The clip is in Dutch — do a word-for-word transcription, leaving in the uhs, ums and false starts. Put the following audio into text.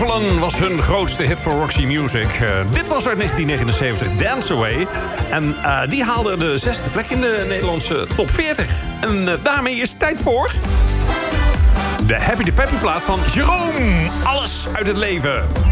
Evelyn was hun grootste hit voor Roxy Music. Uh, dit was uit negentien negenenzeventig, Dance Away. En uh, die haalde de zesde plek in de Nederlandse top veertig. En uh, daarmee is het tijd voor... de Happy the Peppy plaat van Jerome. Alles uit het leven.